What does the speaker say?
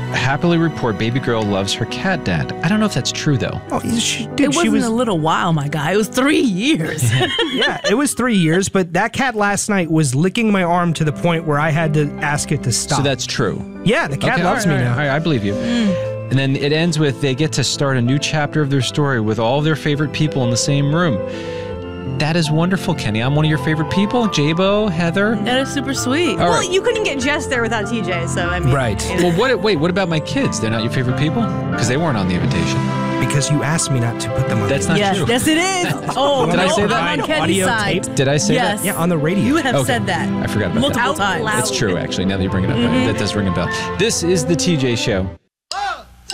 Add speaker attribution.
Speaker 1: happily report baby girl loves her cat dad. I don't know if that's true, though.
Speaker 2: Oh,
Speaker 3: It wasn't a little while, my guy. It was 3 years.
Speaker 2: Yeah, it was 3 years, but that cat last night was licking my arm to the point where I had to ask it to stop.
Speaker 1: So that's true.
Speaker 2: Yeah, the cat loves me now.
Speaker 1: All right, I believe you. And then it ends with they get to start a new chapter of their story with all their favorite people in the same room. That is wonderful, Kenny. I'm one of your favorite people. Jabo, Heather.
Speaker 3: That is super sweet.
Speaker 1: All
Speaker 4: Well,
Speaker 1: right.
Speaker 4: you couldn't get Jess there without TJ, so I mean.
Speaker 2: Right.
Speaker 4: you know.
Speaker 1: Well, what about my kids? They're not your favorite people? Because they weren't on the invitation.
Speaker 2: Because you asked me not to put them on.
Speaker 1: That's
Speaker 2: the
Speaker 1: not
Speaker 3: Yes,
Speaker 1: true.
Speaker 3: yes, it is. Oh,
Speaker 1: Did I
Speaker 3: no,
Speaker 1: say that?
Speaker 3: I'm on Kenny's
Speaker 2: Audio
Speaker 3: side.
Speaker 2: tape?
Speaker 1: Did I say
Speaker 3: Yes.
Speaker 1: that?
Speaker 2: Yeah, on the radio.
Speaker 3: You have
Speaker 1: Okay.
Speaker 3: said that.
Speaker 1: I forgot about
Speaker 3: multiple
Speaker 1: that.
Speaker 3: times.
Speaker 4: Loud.
Speaker 1: That's true, actually, now that you bring it up. That does ring a bell. This is The TJ Show.